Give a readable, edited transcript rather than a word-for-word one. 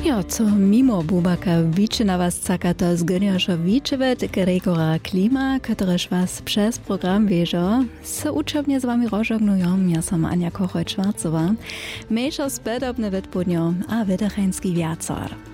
Ja, co mimo Bubaka wiczy na was caka to zgoniosza wiczewet Gregora Klima, któryż was przez program wieżo se uczebnie z wami rozżegnują. Ja som Ania Kochoj-Schwarzowa. Mniejszo spedobne wytpudnio, a wydacheński wiacar.